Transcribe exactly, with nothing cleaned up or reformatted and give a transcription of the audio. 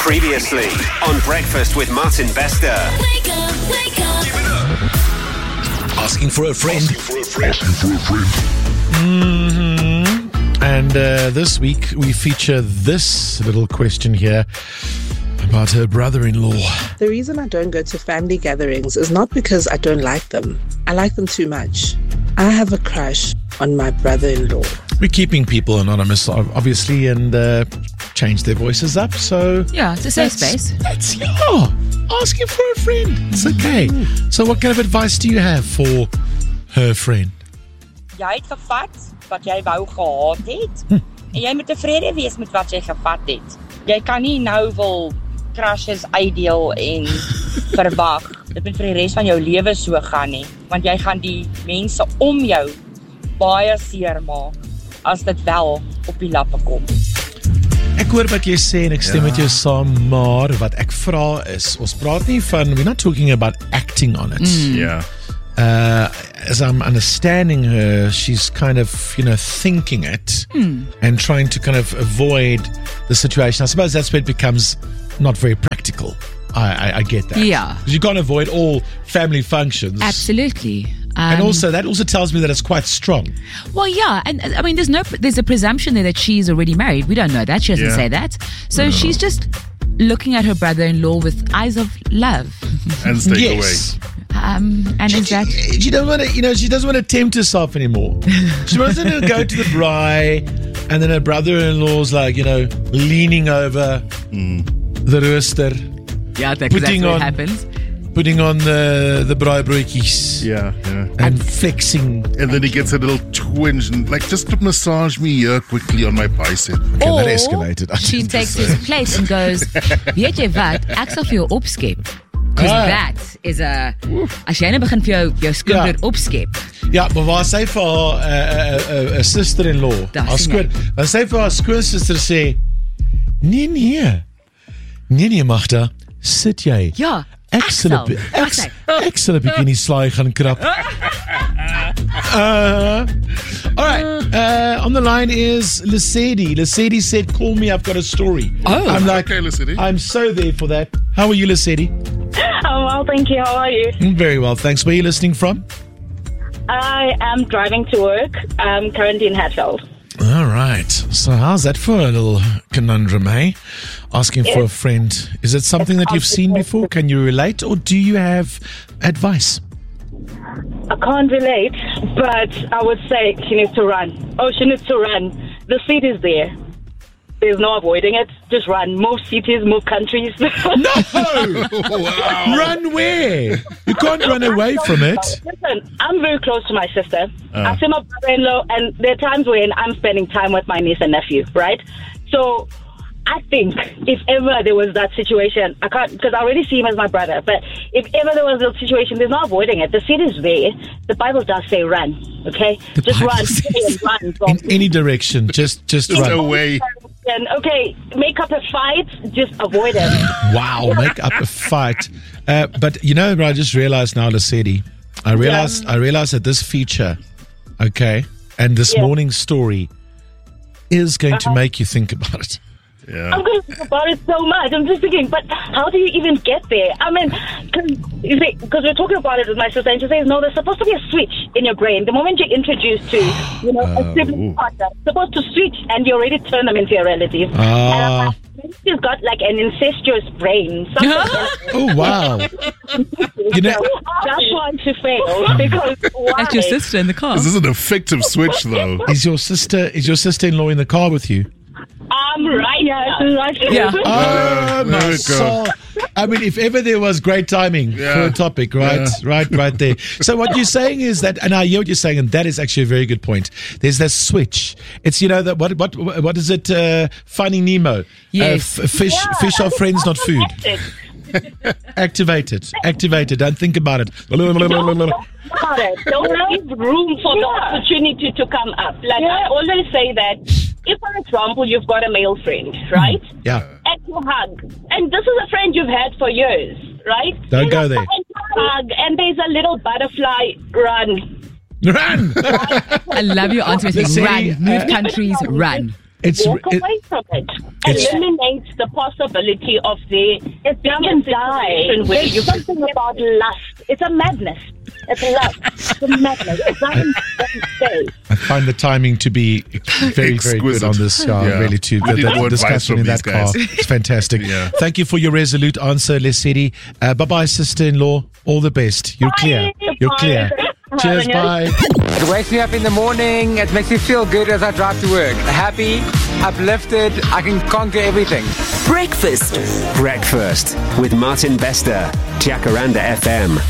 Previously on Breakfast with Martin Bester. Wake up, wake up. Give it up. Asking for a friend. Asking for a friend. Asking for a friend. Mm-hmm. And uh, this week we feature this little question here about her brother-in-law. The reason I don't go to family gatherings is not because I don't like them. I like them too much. I have a crush on my brother-in-law. We're keeping people anonymous, obviously, and uh, change their voices up. So yeah, it's a safe space. That's yeah, asking for a friend. It's okay. Mm. So, what kind of advice do you have for her friend? Jy het gevat wat jy wou gehad het. Hm. En jy moet tevrede wees met wat jy gevat het. Jy kan nie nou wil crushes uitdeel en verwag. Dit moet vir die res van jou lewe so gaan nie, want jy gaan die mense om jou baie seer maak as dit wel op die lappe kom. Ek hoor wat jy sê en ek stem ja. met jou saam, maar wat ek vra is, ons praat nie van, we're not talking about acting on it. Mm. Yeah. Uh, as I'm understanding her, she's kind of, you know, thinking it mm. and trying to kind of avoid the situation. I suppose that's where it becomes not very practical. I, I, I get that. Yeah. Because you can't avoid all family functions. Absolutely. Um, and also, that also tells me that it's quite strong. Well, yeah, and I mean, there's no, there's a presumption there that she's already married. We don't know that. She doesn't yeah. say that. So no. she's just looking at her brother-in-law with eyes of love. And stay yes. away. Um, and she, is that she, she doesn't want to, you know, she doesn't want to tempt herself anymore. She wants to go to the braai, and then her brother-in-law's like, you know, leaning over mm. the rooster. Yeah, that's exactly what happens. Putting on the the braaibroodjies. Yeah, yeah. And flexing. And then he gets a little twinge and like, just massage me here quickly on my bicep. Okay, or that escalated. She takes his plate and goes, weet jy wat, ek sal vir jou opskep. Because ah. that is a... As jy nou begin vir jou, jou skoonbrood ja. opskep. Ja, maar waar sy vir haar uh, uh, uh, sister-in-law, haar skoon, waar sy vir haar skoonsister sê, nee, nee, nee, nee, Magda, sit jy. Ja, ek sal ek sal 'n bietjie in die slaai gaan krap. Uh, all right. Uh, on the line is Lesedi. Lesedi said, "Call me. I've got a story." Oh, I'm like, okay, Lesedi. I'm so there for that. How are you, Lesedi? Oh, well, thank you. How are you? Very well, thanks. Where are you listening from? I am driving to work. I'm currently in Hatfield. All right. So how's that for a little conundrum, eh? Asking for a friend. Is it something that you've seen before? Can you relate, or do you have advice? I can't relate, but I would say she needs to run. Oh, she needs to run. The seat is there. There's no avoiding it. Just run. Move cities, move countries. No! Wow. Run where? You can't run away from it. Listen, I'm very close to my sister. Uh. I see my brother-in-law, and there are times when I'm spending time with my niece and nephew, right? So I think if ever there was that situation, I can't, because I already see him as my brother, but if ever there was a situation, there's no avoiding it. The seat is there. The Bible does say run, okay? The just Bible run. says run from in any direction. Just, just Just run. away. And, okay, make up a fight, just avoid it. Wow, make up a fight. Uh, but you know, I just realized now, Lesedi, I realized, yeah. I realized that this feature, okay, and this yeah. morning's story is going uh-huh. to make you think about it. Yeah. I'm going to think about it so much. I'm just thinking, but how do you even get there? I mean, because we're talking about it with my sister, and she says, no, there's supposed to be a switch in your brain. The moment you're introduced to, you know, uh, a sibling partner, it's supposed to switch, and you already turn them into your relatives. Uh, and I'm like, she's got like an incestuous brain. Oh, wow. You know, that's one to fail, because why? That's your sister in the car. This is an effective switch, though. Is your sister, is your sister-in-law in the car with you? I'm right. Yeah, right. Yeah. Oh, my soul. I mean, if ever there was great timing yeah. for a topic, right? Yeah. Right, right there. So what you're saying is that, and I hear what you're saying, and that is actually a very good point. There's that switch. It's, you know, that what what what is it? Uh, Finding Nemo. Yes. Uh, f- fish, yeah. fish are friends, not food. Activate it. Activate it. Don't think about it. Don't about it. Don't give room for yeah. the opportunity to come up. Like yeah. I always say that if, for example, you've got a male friend, right? Yeah. And you hug. And this is a friend you've had for years, right? Don't and go there. Hug, and there's a little butterfly, run. Run! I love your answer. Run. Move uh, countries, run. It's walk it, away from it. it's- Eliminates the possibility of the it's being in a situation where you something about lust. It's a madness. It's lust. It's a madness. It doesn't, doesn't stay. I find the timing to be very, very good Exquisite. on this. Uh, Yeah. Really, too. I The, need the more advice discussion from in these that car. guys. It's fantastic. Yeah. Thank you for your resolute answer, Lesedi. Uh, bye bye, sister-in-law. All the best. You're clear. You're clear. Cheers. Bye. It wakes me up in the morning. It makes me feel good as I drive to work. Happy, uplifted. I can conquer everything. Breakfast. Breakfast with Martin Bester, Jacaranda F M.